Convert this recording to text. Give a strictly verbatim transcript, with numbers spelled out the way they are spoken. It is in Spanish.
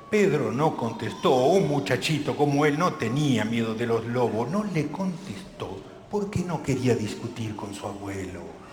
Pedro no contestó. Un muchachito como él no tenía miedo de los lobos. No le contestó porque no quería discutir con su abuelo.